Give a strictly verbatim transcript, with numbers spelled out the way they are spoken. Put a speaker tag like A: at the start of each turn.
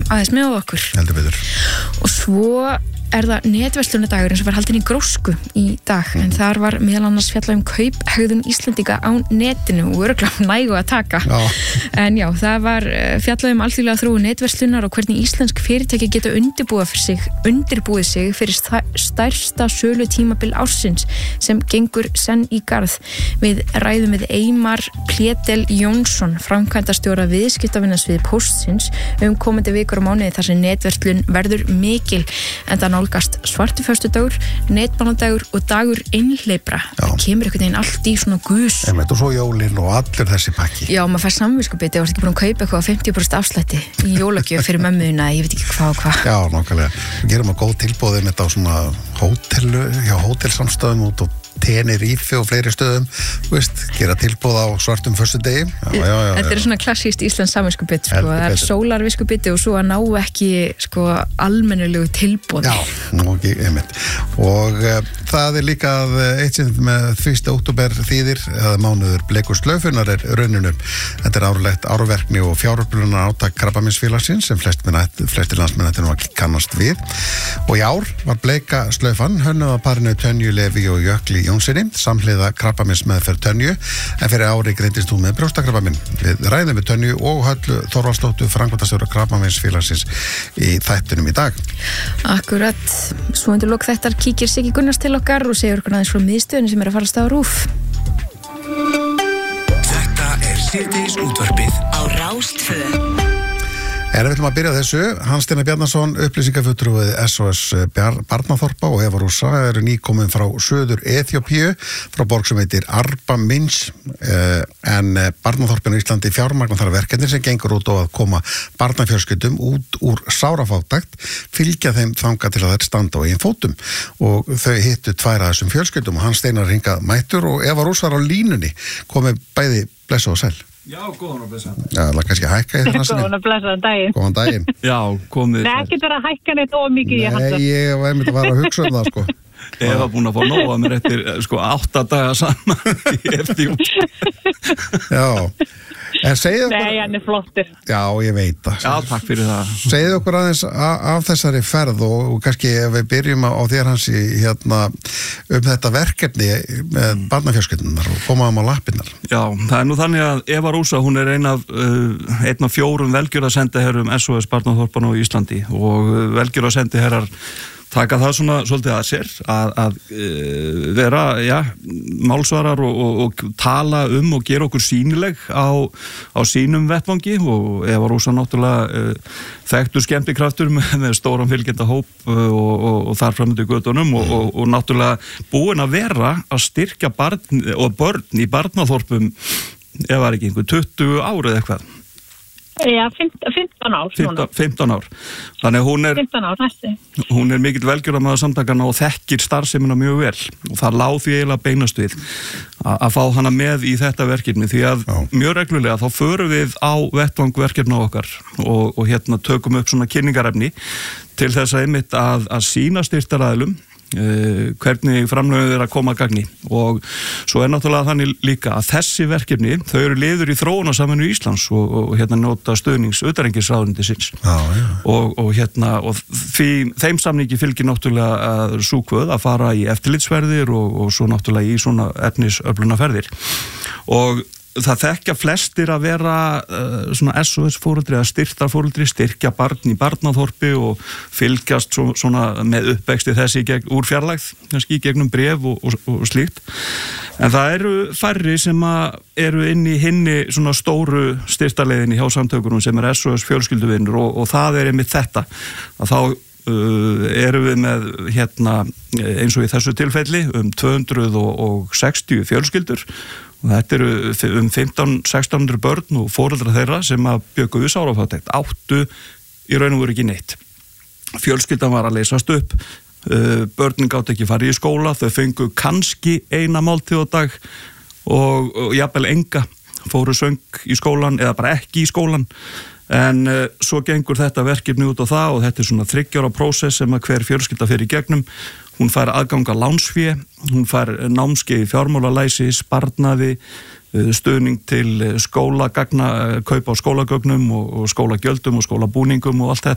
A: aðeins með okkur.
B: Heldur betur.
A: Og svo er það netverslunardagurinn sem var haldinn í Grósku í dag, en þar var meðal annars fjallað um kauphegðun Íslendinga á netinu og örugglega nægu að taka.
B: Já.
A: En já, það var fjallað um alþjóðlega þróun netverslunar og hvernig íslensk fyrirtæki geta undirbúið fyrir sig, undirbúið sig fyrir stærsta sölu tímabil ársins sem gengur senn í garð. Við ræðum við Eymar Plétel Jónsson, framkvæmdastjóra viðskiptavinnasvið Póstsins, um komandi vikur og mánuði þar sem netverslun verður mikil, en það nálgast svarti föstudagur, netbánadagur og dagur einhleypra. Það kemur einhvern veginn allt í svona gus.
B: Einmitt, og svo jólin og allur þessi pakki.
A: Já, maður fær samviskubiti, þú ert ekki búin að kaupa eitthvað á fimmtíu prósent afslætti í jólagjöf fyrir mömmuðina, ég veit ekki hvað og hvað.
B: Já, nákvæmlega. Við gerum að góð tilboði með þetta á svona hótelu, já, hótelsamstöðum út og Tenerife og fleiri stöðum, þú veist, gera tilboð á svartum föstudegi. Já, já, já.
A: Þetta er svona klassískt íslensk samviskubit, sko.
B: Heldur
A: Það er
B: betur.
A: sólarviskubiti og svo að ná ekki, sko, almennilegu tilboði.
B: Já, nú ekki, einmitt. Og uh, það er líka að eitt sinn með fyrsta október þýðir eða mánuður bleikur slaufunar er raununum. Þetta er árlegt árverkni og fjáröflunar átak Krabbameinsfélagsins sem flest flestir landsmenn þetta nú að kannast við. Og í ár var bleika slaufan hönnuð af parinu Tönju Leví og Jökli Jónssoni, samhliða krabbameinsmeðferð Tönju, en fyrir ári greindist hún með brjóstakrabbamein. Við ræðum við Tönju og Höllu Þorvaldsdóttur, framkvæmdastjóra Krabbameinsfélagsins í þættinum í dag.
A: Akkurat, svo undir lok þettar kíkir Siggi Gunnars til okkar og segir okkur aðeins frá miðstöðunni sem er að fara af stað á RÚV.
C: Þetta er síðdegisútvarpið á Rás tvö.
B: En við ætlum að byrja á þessu. Hans Steinar Bjarnason, upplýsingafulltrúi S O S Barnaþorpa og Eva Rússa eru nýkomin frá Suður Eþíópíu, frá borg sem heitir Arba Minch, en Barnaþorpinu í Íslandi fjármagnar þar verkefni sem gengur út á að koma barnafjölskyldum út úr sárafátækt, fylgja þeim þangað til að þær standa á eigin fótum, og þau hittu tvær af þessum fjölskyldum og Hans Steinar hingað mættur og Eva Rússa á línunni, komið bæði blessa og sæl.
D: Já, góðan og blessa.
B: Já, það er kannski að hækka í þessu.
E: Góðan og blessaðan daginn.
B: Góðan daginn.
D: Já, komið.
E: Nei, ekkert verið að hækka neitt of mikið í
B: Nei, ég var einmitt að fara að hugsa um það, sko.
D: Ég var búin að fá nóg að mér eftir, sko, átta daga saman í Eþíópíu.
B: Já. En segið okkur...
E: Nei, hann er flottur.
B: Já, ég veit það.
D: Já, takk fyrir það.
B: Segið okkur aðeins af, af þessari ferð og, og kannski ef við byrjum á þér Hans í hérna um þetta verkefni með barnafjölskyldunar og komaðum á lappirnar.
D: Já, það er nú þannig að Eva Rússa, hún er ein af, uh, einn af fjórum velgjörðarsendiherrum S O S Barnaþorpan á Íslandi og velgjörðarsendiherrar taka það svona svolítið að sér að, að uh, vera, já, málsvarar og, og, og tala um og gera okkur sýnileg á, á sínum vettvangi, og Eva Rússa náttúrulega uh, þekktur skemmtikraftur með, með stóran fylgjenda hóp uh, og, og, og þar fram undir götunum og, og, og náttúrulega búin að vera að styrkja barn og börn í barnaþorpum ef það er ekki einhver tuttugu ár eða eitthvað.
E: Já, fimmtán ár.
D: fimmtán, fimmtán ár. Þannig hún er,
E: fimmtán ár, næstu.
D: Hún er mikill velgjörðarmaður samtakanna og þekkir starfsemina mjög vel og það lá því eiginlega beinast við að fá hana með í þetta verkefni, því að Já. mjög reglulega þá förum við á vettvang verkefna okkar og, og hérna tökum upp svona kynningarefni til þess að einmitt að, að sýna styrktaraðilum Uh, hvernig framlögum þeir að koma að gagni, og svo er náttúrulega þannig líka að þessi verkefni, þau eru liður í þróunarsamvinnu Íslands og, og hérna nota stöðnings utanríkisráðuneytisins og, og hérna og því, þeim samningi fylgir náttúrulega sú kvöð að fara í eftirlitsferðir og, og svo náttúrulega í svona efnisöflunarferðir, og það þekkja flestir að vera uh, svona S O S-fóreldri eða styrktarfóreldri, styrkja barn í barnaþorpi og fylgjast svo, svona með uppvexti þessi gegn, úr fjarlægð, kannski gegnum bréf og, og, og slíkt. En það eru færri sem að eru inn í hinni svona stóru styrktarleiðinni hjá samtökunum sem er S O S fjölskylduvinnur og, og það er einmitt þetta, að þá Uh, erum við með hérna eins og í þessu tilfelli um tvö hundruð sextíu fjölskyldur og þetta eru um fimmtán til sextán hundruð börn og foreldrar þeirra sem að bjuggu við sárafátækt, áttu í raun og veru ekki neitt. Fjölskyldan var að leysast upp, uh, börnin gátt ekki farið í skóla, þau fengu kannski eina máltíð á dag og, og jafnvel enga, fóru söng í skólan eða bara ekki í skólan. En uh, svo gengur þetta verkefni út á það og þetta er svona þriggja ára prósess sem að hver fjölskylda fer í gegnum. Hún fær aðgang að lánsfé, hún fær námskeið í fjármálalæsi, sparnaði, uh, stuðning til skólagagna, uh, kaupa á skólagögnum og, og skólagjöldum og skólabúningum og allt þetta.